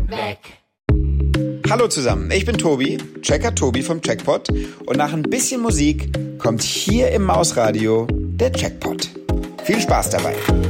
weg. Hallo zusammen, ich bin Tobi, Checker Tobi vom Checkpot und nach ein bisschen Musik kommt hier im Mausradio der Checkpot. Viel Spaß dabei.